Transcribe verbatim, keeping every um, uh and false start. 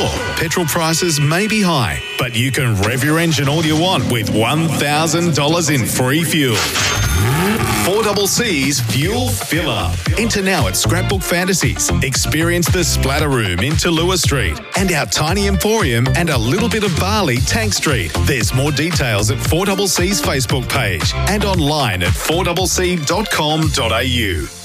Sure, petrol prices may be high, but you can rev your engine all you want with one thousand dollars in free fuel. four C C's Fuel Fill-Up. Enter now at Scrapbook Fantasies. Experience the Splatter Room in Tallulah Street and our tiny emporium and a little bit of barley Tank Street. There's more details at four C C's Facebook page and online at four c c dot com dot a u.